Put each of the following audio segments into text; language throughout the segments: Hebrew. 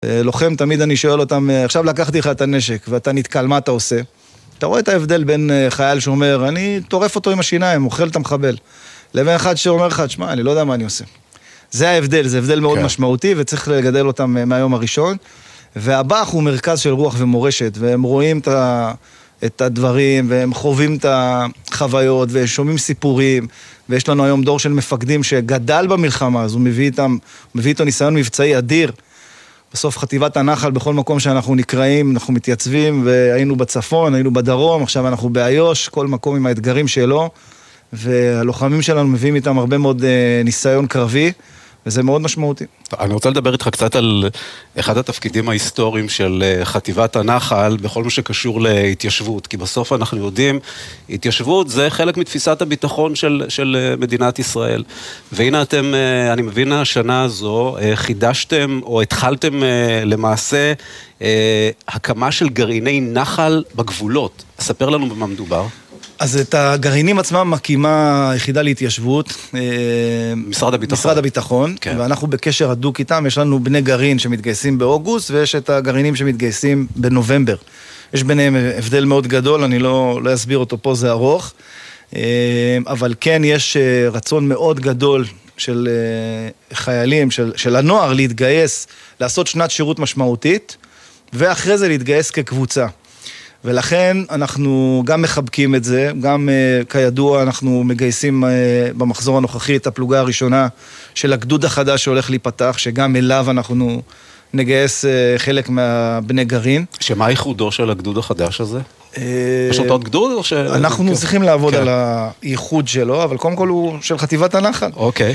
לוחם, תמיד אני שואל אותם, עכשיו לקחתי לך את הנשק ואתה נתקל, מה אתה עושה? אתה רואה את ההבדל בין חייל שאומר, אני טורף אותו עם השיניים, אוכל את המחבל, לבין אחד שאומר לך, תשמע, אני לא יודע מה אני עושה. זה ההבדל, זה הבדל מאוד משמעותי, וצריך לגדל אותם מהיום הראשון. והבח הוא מרכז של רוח ומורשת, והם רואים את הדברים, והם חווים את החוויות, ושומעים סיפורים, ויש לנו היום דור של מפקדים שגדל במלחמה, אז הוא מביא איתו ניסיון מבצעי אדיר. בסוף חטיבת הנחל, בכל מקום שאנחנו נקראים, אנחנו מתייצבים, והיינו בצפון, היינו בדרום, עכשיו אנחנו באיו"ש, כל מקום עם האתגרים שלו, והלוחמים שלנו מביאים איתם הרבה מאוד ניסיון קרבי, וזה מאוד משמעותי. אני רוצה לדבר איתך קצת על אחד התפקידים ההיסטוריים של חטיבת הנחל, בכל מה שקשור להתיישבות, כי בסוף אנחנו יודעים, התיישבות זה חלק מתפיסת הביטחון של מדינת ישראל. והנה אתם, אני מבין, השנה הזו, חידשתם או התחלתם למעשה הקמה של גרעיני נחל בגבולות. ספר לנו במה מדובר. אז את הגרעינים עצמם מקימה היחידה להתיישבות, משרד הביטחון, כן. ואנחנו בקשר הדוק איתם, יש לנו בני גרעין שמתגייסים באוגוסט, ויש את הגרעינים שמתגייסים בנובמבר. יש ביניהם הבדל מאוד גדול, אני לא אסביר אותו פה, זה ארוך, אבל כן יש רצון מאוד גדול של חיילים, של הנוער להתגייס, לעשות שנת שירות משמעותית, ואחרי זה להתגייס כקבוצה. ולכן אנחנו גם מחבקים את זה, גם כידוע אנחנו מגייסים במחזור הנוכחי את הפלוגה הראשונה של הגדוד החדש שהולך להיפתח, שגם אליו אנחנו נגייס חלק מהבני גרעין. שמה הייחודו של הגדוד החדש הזה? יש אותו עוד גדוד או ש... אנחנו צריכים לעבוד על הייחוד שלו, אבל קודם כל הוא של חטיבת הנחל. אוקיי.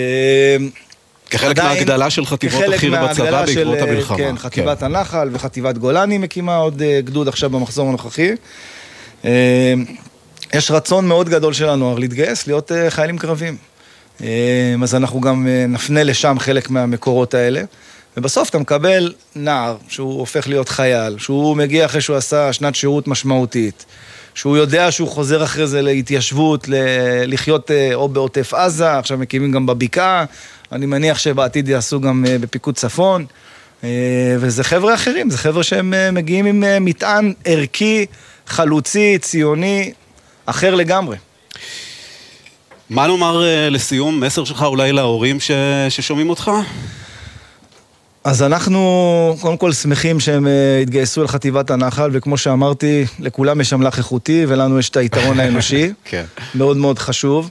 כחלק מההגדלה של חטיבות החי"ר בצבא בעקבות המלחמה. כן, חטיבת הנחל וחטיבת גולני מקימה עוד גדוד עכשיו במחזור הנוכחי. יש רצון מאוד גדול שלנו להתגייס, להיות חיילים קרבים. אז אנחנו גם נפנה לשם חלק מהמקורות האלה. ובסוף אתה מקבל נער שהוא הופך להיות חייל, שהוא מגיע אחרי שהוא עשה שנת שירות משמעותית, שהוא יודע שהוא חוזר אחרי זה להתיישבות, לחיות או בעוטף עזה, עכשיו מקימים גם בבקעה, אני מניח שבעתיד יעשו גם בפיקוד צפון, וזה חבר'ה אחרים, זה חבר'ה שהם מגיעים עם מטען ערכי, חלוצי, ציוני, אחר לגמרי. מה נאמר לסיום, מסר שלך אולי להורים ששומעים אותך? אז אנחנו קודם כל שמחים שהם התגייסו לחטיבת הנחל, וכמו שאמרתי, לכולם יש אמל"ח איכותי, ולנו יש את היתרון האנושי, מאוד מאוד חשוב,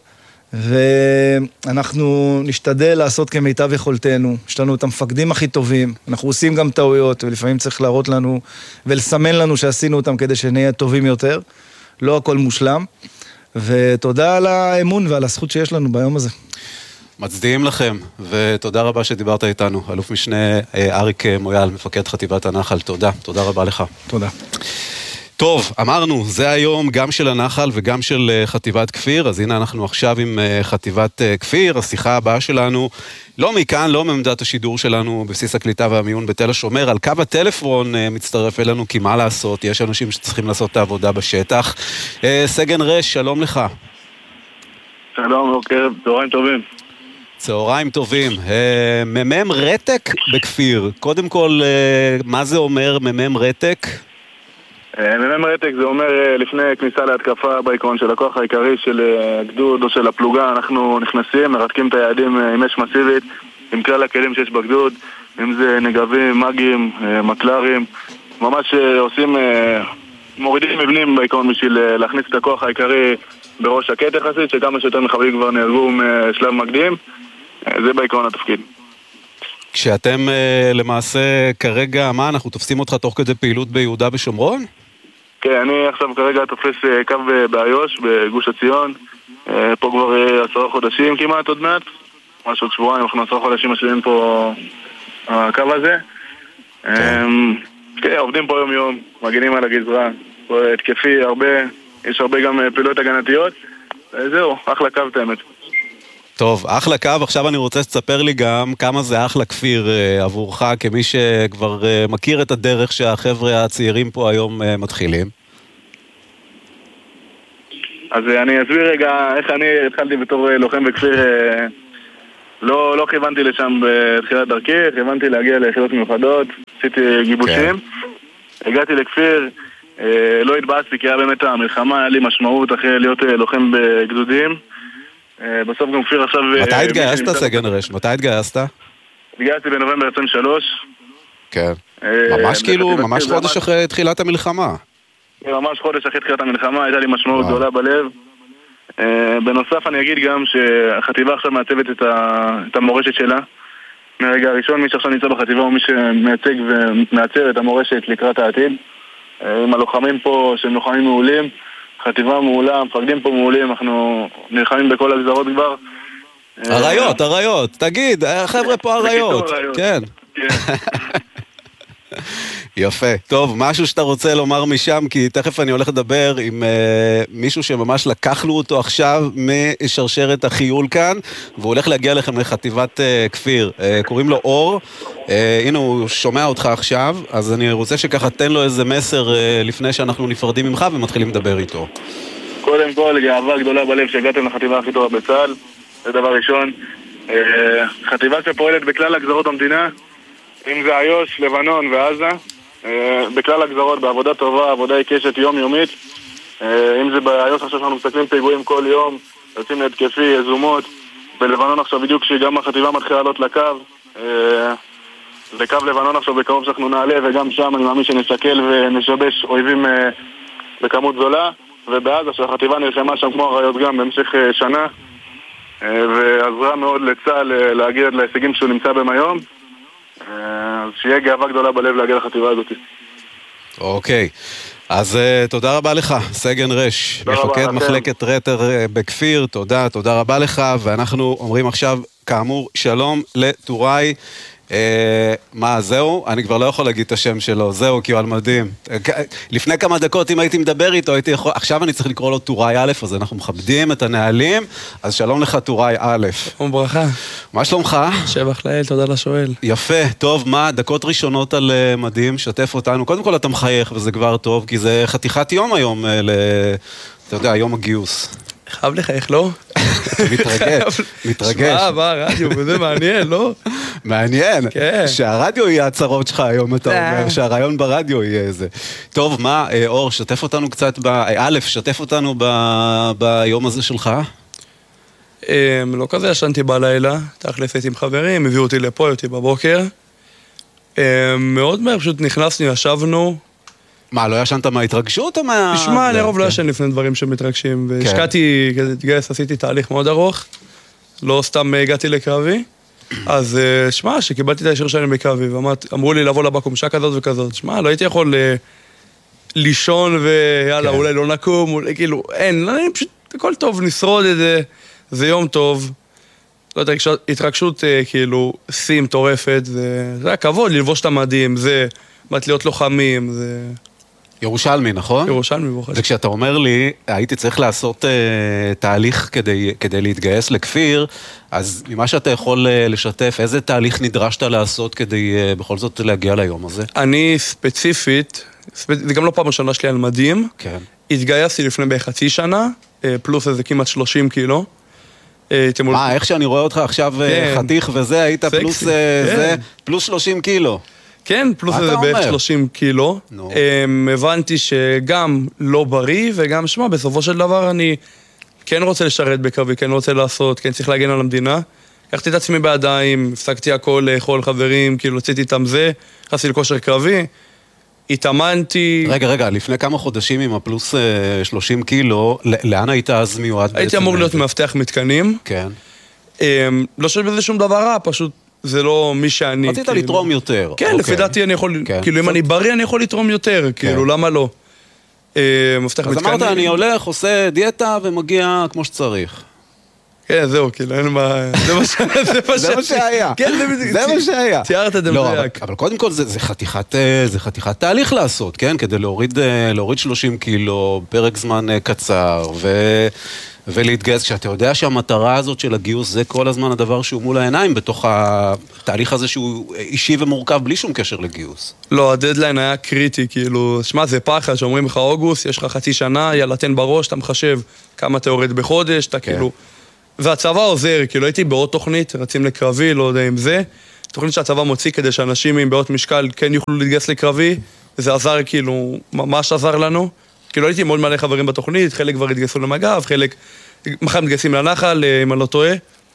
ואנחנו נשתדל לעשות כמיטב יכולתנו, יש לנו את המפקדים הכי טובים, אנחנו עושים גם טעויות, ולפעמים צריך להראות לנו ולסמן לנו שעשינו אותם כדי שנהיה טובים יותר, לא הכל מושלם, ותודה על האמון ועל הזכות שיש לנו ביום הזה. מצדיעים לכם, ותודה רבה שדיברת איתנו, אלוף משנה אריק מויאל, מפקד חטיבת הנחל, תודה רבה לך. תודה. טוב, אמרנו, זה היום גם של הנחל וגם של חטיבת כפיר, אז הנה אנחנו עכשיו עם חטיבת כפיר, השיחה הבאה שלנו, לא מכאן, לא מעמדת השידור שלנו בבסיס הקליטה והמיון בתל השומר, על קו הטלפון מצטרף אלינו, כי מה לעשות, יש אנשים שצריכים לעשות את העבודה בשטח. סגן רש, שלום לך. שלום, אוקיי, צהריים טובים. צהריים טובים. ממם רתק בכפיר. קודם כל, מה זה אומר ממם רתק? ממם רתק זה אומר לפני כניסה להתקפה בעיקרון של הכוח העיקרי של הגדוד או של הפלוגה, אנחנו נכנסים, מרתקים את היעדים עם אש מסיבית, עם כלל הכלים שיש בגדוד, אם זה נגבים, מגים, מקלרים, ממש עושים, מורידים מבנים בעיקרון בשביל להכניס את הכוח העיקרי בראש שקט יחסית, שכמה שיותר מחבלים כבר נהרגו משלב מקדים. זה בעיקרון התפקיד. כשאתם למעשה כרגע, מה, אנחנו תופסים אותך תוך כדי פעילות ביהודה ושומרון? כן, אני עכשיו כרגע תופס קו באיו"ש, בגוש עציון, פה כבר 10 חודשים כמעט עוד מעט, ממש עוד שבועיים, אנחנו 10 חודשים משלימים פה הקו הזה. כן, עובדים פה יום יום, מגינים על הגזרה, פה התקפי הרבה, יש הרבה גם פעילות הגנתיות, זהו, אחלה קו את האמת. טוב, אחלה קו, עכשיו אני רוצה שתספר לי גם כמה זה אחלה כפיר עבורך, כמי שכבר מכיר את הדרך שהחבר'ה הצעירים פה היום מתחילים. אז אני אסביר רגע איך אני התחלתי בתור לוחם בכפיר לא כיוונתי לשם בתחילת דרכי, כיוונתי להגיע ליחידות מיוחדות, עשיתי גיבושים, הגעתי לכפיר, לא התבאסתי כי היה באמת המלחמה, היה לי משמעות אחרי להיות לוחם בגדודים. בסוף גם כפיר עכשיו... מתי התגייסת, סגן רש? מתי התגייסת? התגייסתי בנובמבר 23. כן. ממש כאילו, ממש חודש אחרי תחילת המלחמה. ממש חודש אחרי תחילת המלחמה, הייתה לי משמעות גדולה בלב. בנוסף אני אגיד גם שהחטיבה עכשיו מעצבת את המורשת שלה. מהרגע הראשון, מי שעכשיו נמצא בחטיבה הוא מי שמייצג ומעצב את המורשת לקראת העתיד. עם הלוחמים פה שהם לוחמים מעולים, חטיבה מעולה, מפקדים פה מעולים, אנחנו נלחמים בכל הגזרות כבר. אריות, תגיד, חבר'ה פה אריות. כן. יפה. טוב, משהו שאתה רוצה לומר משם, כי תכף אני הולך לדבר עם מישהו שממש לקחנו אותו עכשיו משרשרת החיול כאן, והוא הולך להגיע לכם לחטיבת כפיר. קוראים לו אור, הנה הוא שומע אותך עכשיו, אז אני רוצה שככה תן לו איזה מסר לפני שאנחנו נפרדים ממך ומתחילים לדבר איתו. קודם כל, גאווה גדולה בלב שהגעתם לחטיבה הכי טובה בצה"ל, זה דבר ראשון. חטיבה שפועלת בכלל הגזרות המדינה, אם זה איו"ש, לבנון ועזה, בכלל הגזרות, בעבודה טובה, עבודה עיקשת יומיומית. אם זה באיו"ש עכשיו שאנחנו מסתכלים פיגועים כל יום, יוצאים להתקפי, יזומות. בלבנון עכשיו בדיוק שגם החטיבה מתחילה לעלות לקו, לקו לבנון עכשיו בקרוב שאנחנו נעלה, וגם שם אני מאמין שנסקל ונשבש אויבים בכמות זולה. ובעזה שהחטיבה נלחמה שם כמו אריות גם במשך שנה, ועזרה מאוד לצה"ל להגיע להישגים שהוא נמצא בהם היום. אז שיהיה גאווה גדולה בלב להגיע לחטיבה הזאת. אוקיי, אז תודה רבה לך, סגן רש, מפקד מחלקת רטר בכפיר, תודה רבה לך, ואנחנו אומרים עכשיו, כאמור, שלום לטוראי. מה, זהו? אני כבר לא יכול להגיד את השם שלו, זהו, כי הוא על מדים. לפני כמה דקות, אם הייתי מדבר איתו, הייתי יכול... עכשיו אני צריך לקרוא לו טוראי א', אז אנחנו מכבדים את הנהלים, אז שלום לך טוראי א'. שלום ברכה. מה שלומך? שבח לאל, תודה לשואל. יפה, טוב, מה, דקות ראשונות על מדים, שתף אותנו. קודם כל אתה מחייך, וזה כבר טוב, כי זה חתיכת יום היום, אתה יודע, יום הגיוס. חייב לחייך, לא? מתרגש. מה, רדיו, וזה מעניין, לא? מעניין, שהרדיו יהיה הצרות שלך היום, אתה אומר, שהרעיון ברדיו יהיה איזה. טוב, מה, אור, שתף אותנו קצת, שתף אותנו ביום הזה שלך? לא כזה ישנתי בלילה, תכלס הייתי עם חברים, הביאו אותי לפה, אותי בבוקר. מאוד מהר, פשוט נכנסנו, ישבנו. מה, לא ישנת מההתרגשות או מה... תשמע, לרוב לא ישן לפני דברים שמתרגשים, והשקעתי, כדי להתגייס, עשיתי תהליך מאוד ארוך, לא סתם הגעתי לקרבי, אז שמע, שקיבלתי את האישור שלי בקרבי, ואמרו לי לבוא לבקומשה כזאת וכזאת, שמע, לא הייתי יכול לישון ויאללה, אולי לא נקום, אולי כאילו, אין, פשוט הכל טוב, נשרוד את זה, זה יום טוב, לא יודע, התרגשות כאילו, שיא מטורפת, זה היה כבוד ללבוש את המדים, זה להיות לוחמים, זה... ירושלמי, נכון? ירושלמי, בוחד. וכשאתה אומר לי, הייתי צריך לעשות תהליך כדי להתגייס לכפיר, אז ממה שאתה יכול לשתף, איזה תהליך נדרשת לעשות כדי בכל זאת להגיע ליום הזה? אני ספציפית, זה גם לא פעם ראשונה שלי על מדים, כן. התגייסתי לפני בחצי שנה, פלוס איזה כמעט 30 קילו. מה, איך שאני רואה אותך עכשיו חתיך וזה, היית פלוס 30 קילו. כן, פלוס איזה בערך 30 קילו. הבנתי שגם לא בריא, וגם שמה, בסופו של דבר אני כן רוצה לשרת בקרבי, כן רוצה לעשות, כן צריך להגן על המדינה. לקחתי את עצמי בידיים, הפסקתי הכל לאכול חברים, כאילו הוצאתי איתם זה, נכנסתי לכושר קרבי, התאמנתי... רגע, לפני כמה חודשים עם הפלוס 30 קילו, לאן היית אז מיועד בעצם? הייתי אמור להיות מאבטח מתקנים. כן. לא שיש בזה שום דבר רע, פשוט זה לא מי שאני... רצית לתרום יותר. כן, לפי דעתי אני יכול... כאילו אם אני בריא אני יכול לתרום יותר, כאילו למה לא? מאבטח מתקנים. אז אמרת אני הולך, עושה דיאטה ומגיע כמו שצריך. כן, זהו, כאילו, אין מה... זה מה שהיה. זה מה שהיה. תיארת את המדויק. אבל קודם כל זה חתיכת תהליך לעשות, כן? כדי להוריד 30 קילו, פרק זמן קצר, ולהתגייס, כשאתה יודע שהמטרה הזאת של הגיוס זה כל הזמן הדבר שהוא מול העיניים, בתוך התהליך הזה שהוא אישי ומורכב בלי שום קשר לגיוס. לא, הדדליין היה קריטי, כאילו, שמע, זה פחד, שאומרים לך אוגוסט, יש לך חצי שנה, יאללה, תן בראש, אתה מחשב כמה אתה יורד בחודש, אתה כאילו... והצבא עוזר, כאילו הייתי בעוד תוכנית, רצים לקרבי, לא יודע אם זה. תוכנית שהצבא מוציא כדי שאנשים עם בעיות משקל כן יוכלו להתגייס לקרבי, וזה עזר כאילו, ממש עזר לנו. כאילו הייתי מאוד מלא חברים בתוכנית, חלק כבר התגייסו למג"ב, חלק מחר מתגייסים לנחל, אם אני לא טועה.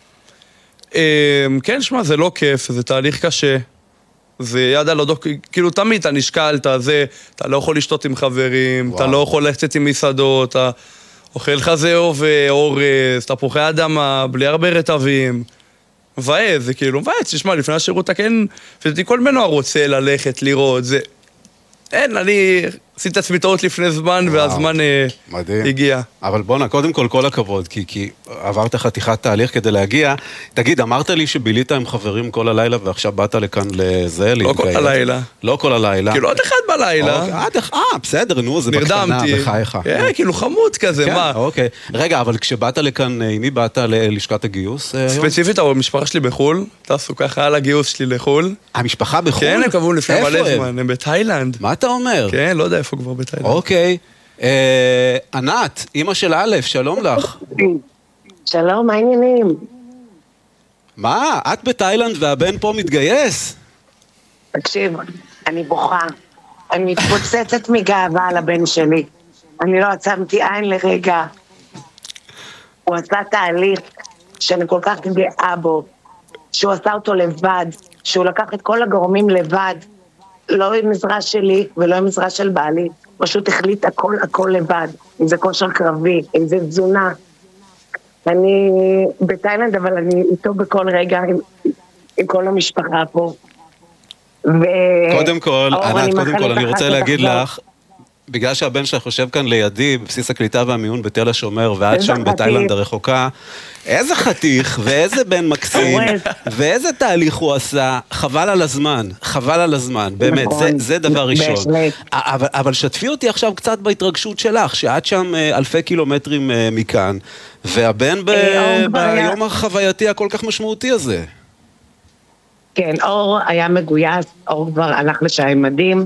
כן, שמע, זה לא כיף, זה תהליך קשה. זה יד על הדוק, כאילו תמיד אתה נשקל, אתה לא יכול לשתות עם חברים, וואו. אתה לא יכול לצאת עם מסעדות, אתה אוכל חזהו ואורז, אתה פוחי אדמה, בלי הרבה רטבים. מבאס, זה כאילו מבאס, תשמע, לפני השירות אתה כן, כל מנוע רוצה ללכת, לראות, זה... אין, אני עשיתי את עצמי טעות לפני זמן, והזמן הגיע. אבל בוא קודם כל הכבוד, כי עברת חתיכת תהליך כדי להגיע. תגיד, אמרת לי שבילית עם חברים כל הלילה, ועכשיו באת לכאן לזה, לא כל הלילה. לא כל הלילה. כאילו עוד אחד בלילה. בסדר, נו, זה בקטנה, בחייך. כאילו חמוד כזה, מה? אוקיי. רגע, אבל כשבאת לכאן, עם מי באת ללשכת הגיוס? ספציפית, המשפחה שלי בחול, טסו ככה על הגיוס שלי לחול. המשפחה בחול? כן, הם קבעו לפני מלא זמן, הם בתאילנד. מה אתה אומר? כן, לא יודע איפה כבר בתאילנד. אוקיי. ענת, אמא של א', שלום לך. שלום, מה העניינים? מה? את בתאילנד והבן פה מתגייס? תקשיב, אני בוכה. אני מתפוצצת מגאווה על הבן שלי. אני לא עצמתי עין לרגע. הוא עשה תהליך שאני כל כך גאה בו, שהוא עשה אותו לבד, שהוא לקח את כל הגורמים לבד, לא עם עזרה שלי ולא עם עזרה של בעלי, פשוט החליט הכל לבד, אם זה כושר קרבי, אם זה תזונה. אני בתאילנד, אבל אני איתו בכל רגע עם כל המשפחה פה. קודם כל, ענת, אני רוצה להגיד לך, בגלל שהבן שלך חושב כאן לידי, בבסיס הקליטה והמיון בתל השומר, ואת שם בתאילנד הרחוקה, איזה חתיך, ואיזה בן מקסים, ואיזה תהליך הוא עשה, חבל על הזמן, באמת, זה דבר ראשון. אבל שתפי אותי עכשיו קצת בהתרגשות שלך, שאת שם אלפי קילומטרים מכאן, והבן ביום החווייתי הכל כך משמעותי הזה. כן, אור היה מגויס, אור כבר הלך לשעה מדים,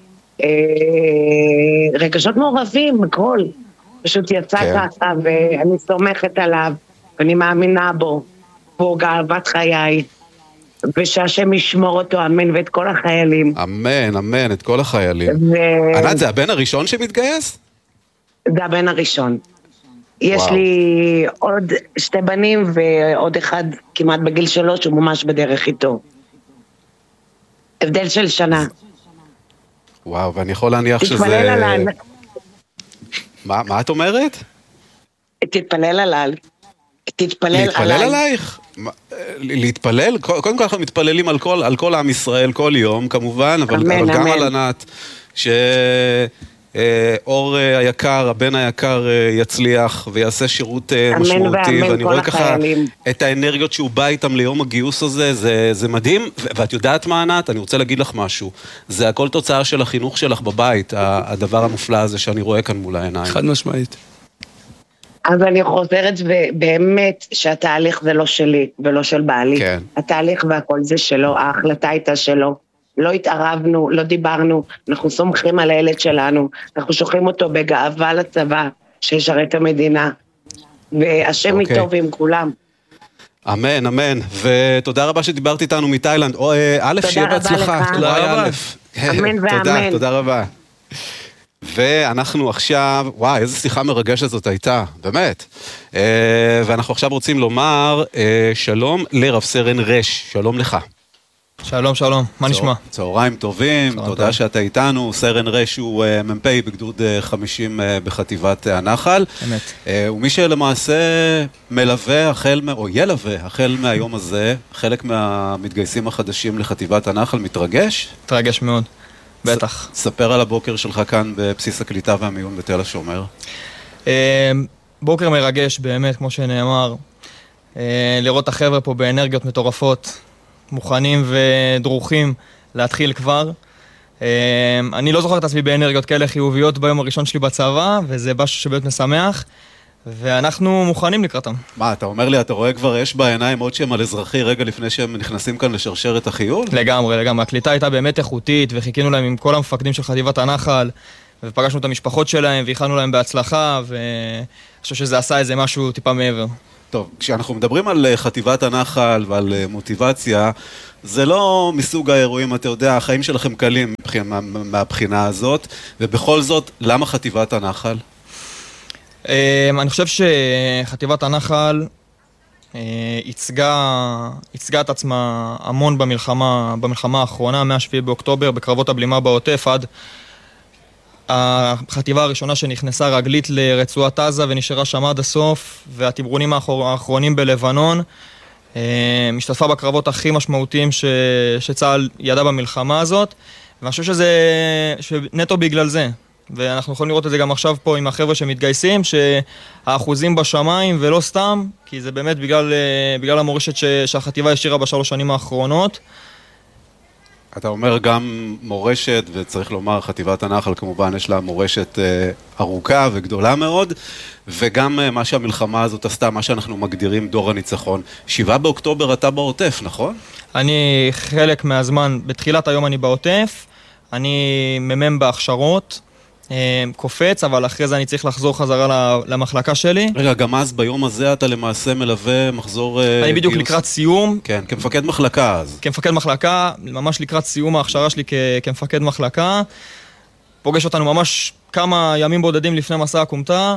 רגשות מעורבים, הכל. פשוט יצא ככה, ואני סומכת עליו, ואני מאמינה בו, והוא גאוות חיי, ושהשם ישמור אותו, אמן, ואת כל החיילים. אמן, את כל החיילים. ענת, זה הבן הראשון שמתגייס? זה הבן הראשון. יש לי עוד 2 בנים, ועוד אחד כמעט בגיל 3, הוא ממש בדרך איתו. הבדל של שנה. וואו, ואני יכול להניח שזה... תתפלל עליי. מה את אומרת? תתפלל עליי. להתפלל עלייך? להתפלל? קודם כל אנחנו מתפללים על כל עם ישראל כל יום, כמובן, אבל גם על ענת, שאור היקר, הבן היקר יצליח ויעשה שירות משמעותי, ואני רואה ככה את האנרגיות שהוא בא איתם ליום הגיוס הזה, זה מדהים, ואת יודעת מה ענת? אני רוצה להגיד לך משהו, זה הכל תוצאה של החינוך שלך בבית, הדבר המופלא הזה שאני רואה כאן מול העיניים. חד משמעית. אז אני חוזרת ובאמת שהתהליך זה לא שלי ולא של בעלי. כן. התהליך והכל זה שלו, ההחלטה הייתה שלו. לא התערבנו, לא דיברנו, אנחנו סומכים על הילד שלנו, אנחנו שולחים אותו בגאווה לצבא, שישרת המדינה, והשם איתו ועם כולם. אמן, ותודה רבה שדיברת איתנו מתאילנד. א', שיהיה בהצלחה. תודה רבה לך. אמן ואמן. תודה רבה. ואנחנו עכשיו, וואי, איזה שיחה מרגשת זאת הייתה, באמת. ואנחנו עכשיו רוצים לומר שלום לרב סרן רש, שלום לך. שלום, מה נשמע? צהריים טובים, תודה שאתה איתנו. סרן רש הוא מ"פ בגדוד 50 בחטיבת הנחל. אמת. ומי שלמעשה מלווה או ילווה החל מהיום הזה, חלק מהמתגייסים החדשים לחטיבת הנחל, מתרגש? מתרגש מאוד, בטח. ספר על הבוקר שלך כאן בבסיס הקליטה והמיון בתל השומר. בוקר מרגש באמת, כמו שנאמר. לראות את החבר'ה פה באנרגיות מטורפות. מוכנים ודרוכים להתחיל כבר. אני לא זוכר את עצמי באנרגיות כאלה חיוביות ביום הראשון שלי בצבא, וזה משהו שבאמת משמח, ואנחנו מוכנים לקראתם. מה, אתה אומר לי, אתה רואה כבר אש בעיניים עוד שהם על אזרחי רגע לפני שהם נכנסים כאן לשרשר את החיול? לגמרי. הקליטה הייתה באמת איכותית, וחיכינו להם עם כל המפקדים של חטיבת הנחל, ופגשנו את המשפחות שלהם, והכנו להם בהצלחה, ואני חושב שזה עשה איזה משהו טיפה מעבר. טוב, כשאנחנו מדברים על חטיבת הנחל ועל מוטיבציה, זה לא מסוג האירועים, אתה יודע, החיים שלכם קלים מהבחינה הזאת, ובכל זאת, למה חטיבת הנחל? אני חושב שחטיבת הנחל ייצגה את עצמה המון במלחמה האחרונה, מה-7 באוקטובר, בקרבות הבלימה בעוטף, עד החטיבה הראשונה שנכנסה רגלית לרצועת עזה ונשארה שם עד הסוף, והתמרונים האחרונים בלבנון, משתתפה בקרבות הכי משמעותיים שצה"ל ידע במלחמה הזאת, ואני חושב שנטו בגלל זה. ואנחנו יכולים לראות את זה גם עכשיו פה עם החבר'ה שמתגייסים, שהאחוזים בשמיים ולא סתם, כי זה באמת בגלל המורשת שהחטיבה השאירה בשלוש שנים האחרונות. אתה אומר גם מורשת, וצריך לומר, חטיבת הנחל כמובן יש לה מורשת ארוכה וגדולה מאוד, וגם מה שהמלחמה הזאת עשתה, מה שאנחנו מגדירים דור הניצחון. 7 באוקטובר אתה בעוטף, נכון? אני חלק מהזמן, בתחילת היום אני בעוטף, אני ממם בהכשרות, קופץ, אבל אחרי זה אני צריך לחזור חזרה למחלקה שלי. רגע, גם אז ביום הזה אתה למעשה מלווה מחזור גיוס? אני בדיוק לקראת סיום. כן, כמפקד מחלקה אז. כמפקד מחלקה, ממש לקראת סיום ההכשרה שלי כמפקד מחלקה. פוגש אותנו ממש כמה ימים בודדים לפני מסע הקומטה,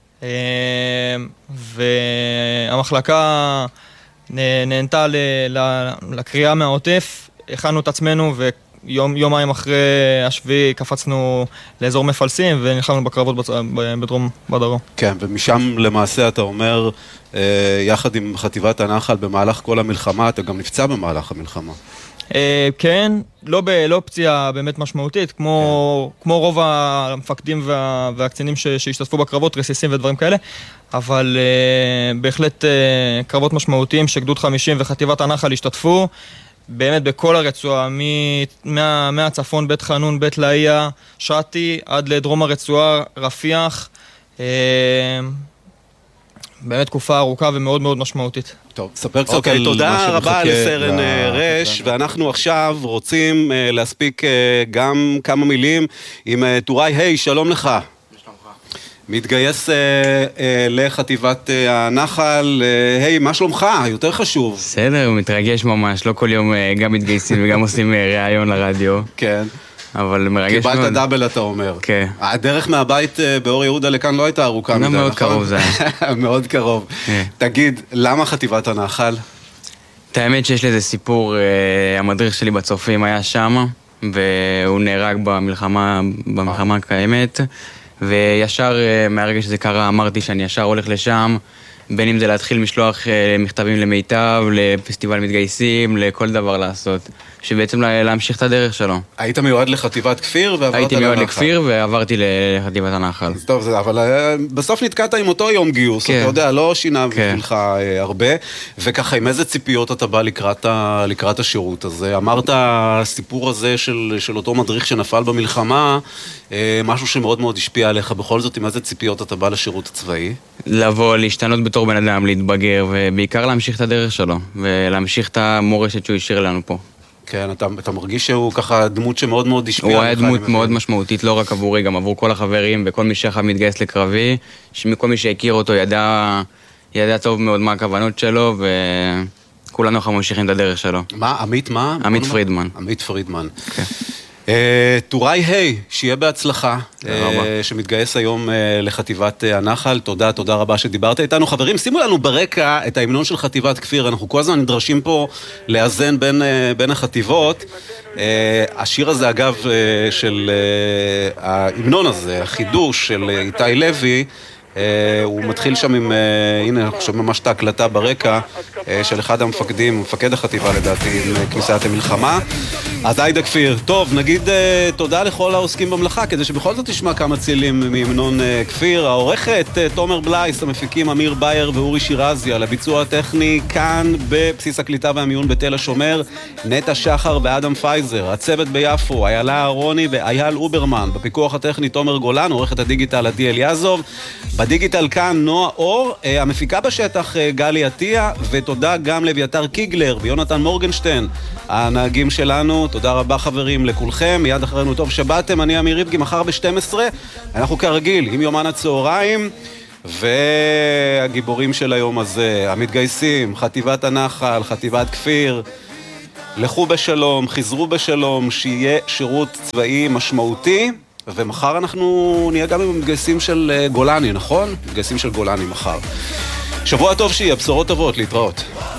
והמחלקה נהנתה לקריאה מהעוטף, הכנו את עצמנו יומיים אחרי השביעי קפצנו לאזור מפלסים ונלחמנו בקרבות בדרום. כן, ומשם למעשה אתה אומר, יחד עם חטיבת הנחל במהלך כל המלחמה, אתה גם נפצע במהלך המלחמה. כן, לא פציעה באמת משמעותית, כמו רוב המפקדים והקצינים שהשתתפו בקרבות, רסיסים ודברים כאלה, אבל בהחלט קרבות משמעותיים שגדוד 50 וחטיבת הנחל השתתפו, באמת בכל הרצועה, מהצפון, בית חנון, בית לאיה, שתי, עד לדרום הרצועה, רפיח. באמת תקופה ארוכה ומאוד מאוד משמעותית. טוב, ספר קצת על תודה רבה לסרן רש, ואנחנו עכשיו רוצים להספיק גם כמה מילים עם טוראי. היי, שלום לך. מתגייס לחטיבת הנחל. היי, מה שלומך? יותר חשוב. בסדר, הוא מתרגש ממש, לא כל יום גם מתגייסים וגם עושים ראיון לרדיו. כן. אבל מרגש מאוד. קיבלת דאבל, אתה אומר. כן. הדרך מהבית באור יהודה לכאן לא הייתה ארוכה מדי, נכון? מאוד קרוב זה היה. מאוד קרוב. תגיד, למה חטיבת הנחל? את האמת שיש לזה סיפור, המדריך שלי בצופים היה שם, והוא נהרג במלחמה הקיימת, וישר מהרגע שזה קרה אמרתי שאני ישר הולך לשם, בין אם זה להתחיל משלוח מכתבים למיטב, לפסטיבל מתגייסים, לכל דבר לעשות, שבעצם להמשיך את הדרך שלו. היית מיועד לחטיבת כפיר ועברת לנחל. הייתי מיועד לכפיר ועברתי לחטיבת הנחל. טוב, אבל בסוף נתקעת עם אותו יום גיוס, אתה יודע, לא שינה בשבילך הרבה, וככה עם איזה ציפיות אתה בא לקראת השירות הזה? אמרת, הסיפור הזה של אותו מדריך שנפל במלחמה, משהו שמאוד מאוד השפיע עליך, בכל זאת עם איזה ציפיות אתה בא לשירות הצבאי? לבוא, להשתנות בתור בן אדם, להתבגר, ובעיקר להמשיך את הדרך שלו, ולהמשיך את המורשת שהוא השאיר לנו פה. כן, אתה מרגיש שהוא ככה דמות שמאוד מאוד השפיע עליך. הוא היה דמות מאוד משמעותית, לא רק עבורי, גם עבור כל החברים, וכל מי שאחד מתגייס לקרבי, כל מי שהכיר אותו ידע טוב מאוד מה הכוונות שלו, וכולנו אנחנו ממשיכים את הדרך שלו. מה? עמית מה? עמית פרידמן. עמית פרידמן. כן. טוראי, היי, שיהיה בהצלחה, שמתגייס היום לחטיבת הנחל. תודה רבה שדיברת איתנו. חברים, שימו לנו ברקע את ההמנון של חטיבת כפיר. אנחנו כל הזמן נדרשים פה לאזן בין החטיבות. השיר הזה, אגב, של ההמנון הזה, החידוש של איתי לוי, הוא מתחיל שם עם, הנה, אנחנו שומעים ממש את ההקלטה ברקע של אחד המפקדים, מפקד החטיבה לדעתי, עם כניסת המלחמה. אז עאידה כפיר. טוב, נגיד תודה לכל העוסקים במלאכה, כדי שבכל זאת תשמע כמה צילים מהמנון כפיר. העורכת תומר בלייס, המפיקים אמיר בייר ואורי שירזי, על הביצוע הטכני כאן בבסיס הקליטה והמיון בתל השומר, נטע שחר ואדם פייזר, הצוות ביפו, איילה אהרוני ואייל אוברמן, בפיקוח הטכני תומר גולן, עורכת הדיגיטל עדי אליעזוב, בדיגיטל כאן נועה אור, המפיקה בשטח גלי עטיה, ותודה גם לויתר קיגלר ויונתן מורגנשטיין, הנהגים שלנו. תודה רבה חברים לכולכם, מיד אחרינו טוב שבאתם, אני אמיר ריבגי, מחר ב-12, אנחנו כרגיל עם יומן הצהריים, והגיבורים של היום הזה, המתגייסים, חטיבת הנחל, חטיבת כפיר, לכו בשלום, חזרו בשלום, שיהיה שירות צבאי משמעותי, ומחר אנחנו נהיה גם עם המתגייסים של גולני, נכון? מתגייסים של גולני מחר. שבוע טוב שיהיה, בשורות טובות, להתראות.